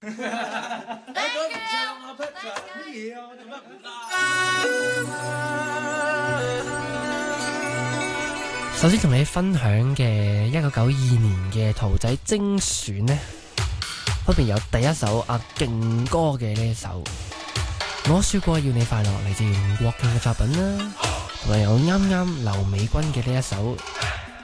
首先同你分享嘅1992年嘅圖仔精選呢，分別有第一首阿勁歌嘅呢一首我說過要你快樂，嚟自吳國敬嘅作品啦，同埋有啱啱劉美君嘅呢一首